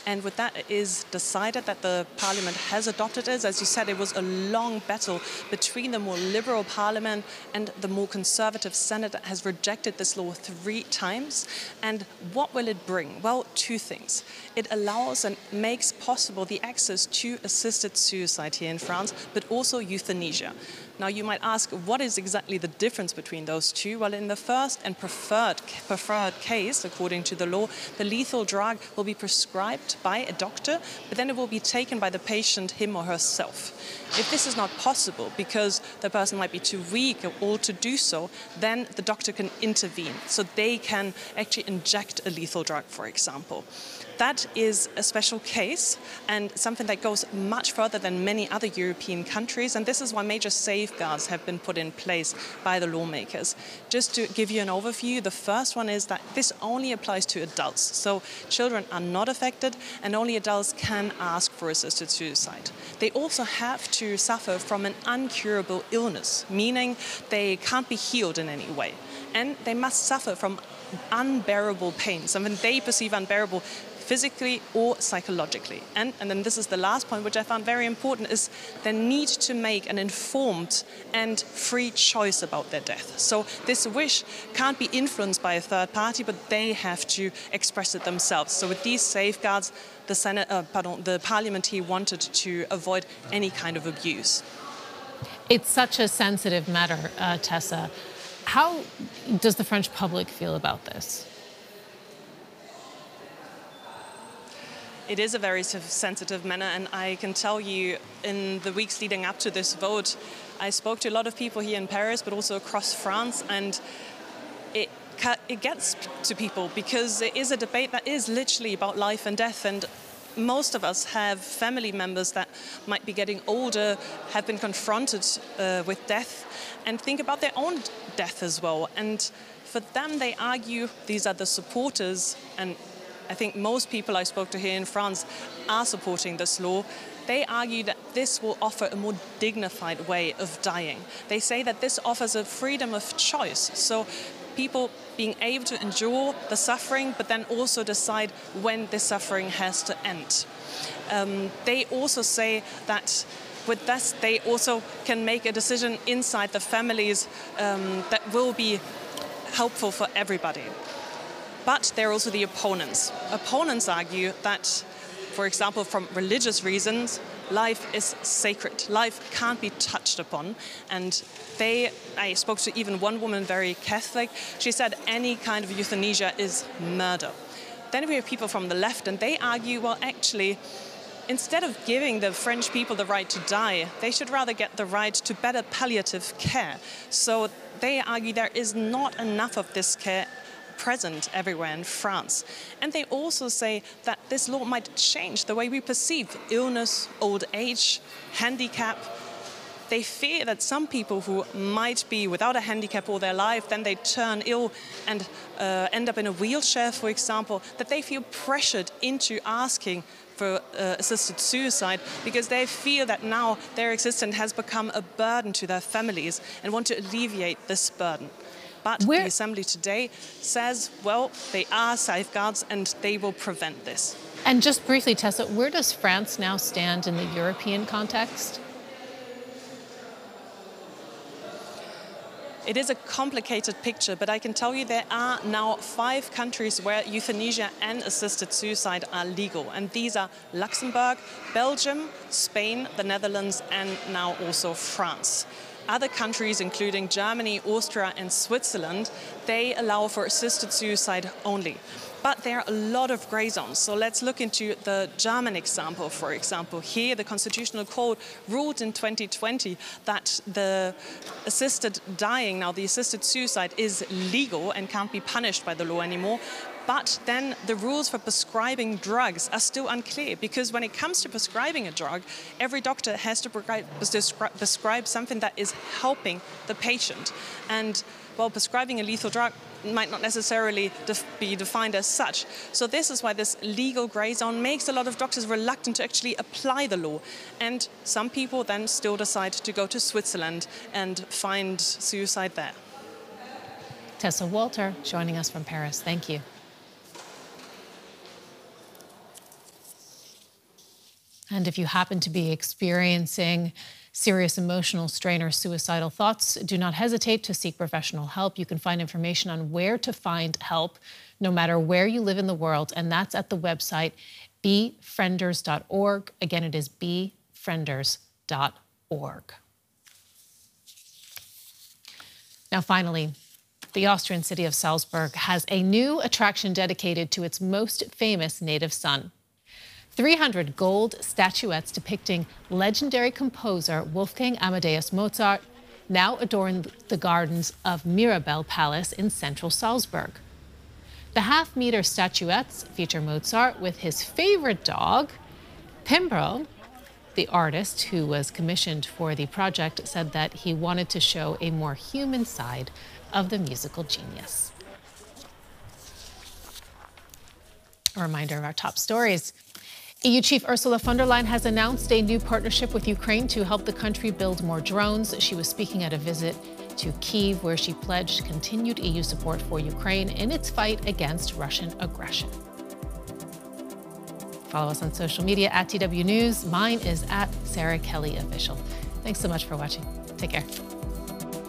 And with that, it is decided that the parliament has adopted it. As you said, it was a long battle between the more liberal parliament and the more conservative Senate that has rejected this law 3 times. And what will it bring? Well, 2 things. It allows and makes possible the access to assisted suicide here in France, but also euthanasia. Now, you might ask, what is exactly the difference between those two? Well, in the first and preferred case, according to the law, the lethal drug will be prescribed by a doctor, but then it will be taken by the patient, him or herself. If this is not possible, because the person might be too weak or old to do so, then the doctor can intervene. So they can actually inject a lethal drug, for example. That is a special case and something that goes much further than many other European countries, and this is why major safeguards have been put in place by the lawmakers. Just to give you an overview, the first one is that this only applies to adults. So children are not affected, and only adults can ask for assisted suicide. They also have to suffer from an incurable illness, meaning they can't be healed in any way. And they must suffer from unbearable pain, something they perceive unbearable physically or psychologically. And then this is the last point, which I found very important, is they need to make an informed and free choice about their death. So this wish can't be influenced by a third party, but they have to express it themselves. So with these safeguards, the parliament here wanted to avoid any kind of abuse. It's such a sensitive matter, Tessa. How does the French public feel about this? It is a very sensitive matter, and I can tell you in the weeks leading up to this vote, I spoke to a lot of people here in Paris, but also across France, and it gets to people because it is a debate that is literally about life and death, and most of us have family members that might be getting older, have been confronted with death, and think about their own death as well. And for them, they argue these are the supporters, and I think most people I spoke to here in France are supporting this law. They argue that this will offer a more dignified way of dying. They say that this offers a freedom of choice. So people being able to endure the suffering, but then also decide when this suffering has to end. They also say that with this, they also can make a decision inside the families that will be helpful for everybody. But there are also the opponents. Opponents argue that, for example, from religious reasons, life is sacred. Life can't be touched upon. And I spoke to even one woman, very Catholic. She said any kind of euthanasia is murder. Then we have people from the left, and they argue, well, actually, instead of giving the French people the right to die, they should rather get the right to better palliative care. So they argue there is not enough of this care present everywhere in France. And they also say that this law might change the way we perceive illness, old age, handicap. They fear that some people who might be without a handicap all their life, then they turn ill and end up in a wheelchair, for example, that they feel pressured into asking for assisted suicide because they feel that now their existence has become a burden to their families and want to alleviate this burden. But the Assembly today says, well, they are safeguards and they will prevent this. And just briefly, Tessa, where does France now stand in the European context? It is a complicated picture, but I can tell you there are now 5 countries where euthanasia and assisted suicide are legal. And these are Luxembourg, Belgium, Spain, the Netherlands, and now also France. Other countries, including Germany, Austria, and Switzerland, they allow for assisted suicide only. But there are a lot of gray zones. So let's look into the German example, for example. Here, the Constitutional Court ruled in 2020 that the assisted dying, now the assisted suicide, is legal and can't be punished by the law anymore. But then the rules for prescribing drugs are still unclear, because when it comes to prescribing a drug, every doctor has to prescribe something that is helping the patient. And while prescribing a lethal drug might not necessarily be defined as such. So this is why this legal grey zone makes a lot of doctors reluctant to actually apply the law. And some people then still decide to go to Switzerland and find suicide there. Tessa Walter joining us from Paris. Thank you. And if you happen to be experiencing serious emotional strain or suicidal thoughts, do not hesitate to seek professional help. You can find information on where to find help, no matter where you live in the world, and that's at the website befrienders.org. Again, it is befrienders.org. Now, finally, the Austrian city of Salzburg has a new attraction dedicated to its most famous native son. 300 gold statuettes depicting legendary composer Wolfgang Amadeus Mozart now adorn the gardens of Mirabell Palace in central Salzburg. The half-meter statuettes feature Mozart with his favorite dog. Pimbro, the artist who was commissioned for the project, said that he wanted to show a more human side of the musical genius. A reminder of our top stories. EU Chief Ursula von der Leyen has announced a new partnership with Ukraine to help the country build more drones. She was speaking at a visit to Kyiv, where she pledged continued EU support for Ukraine in its fight against Russian aggression. Follow us on social media at TW News. Mine is at Sarah Kelly Official. Thanks so much for watching. Take care.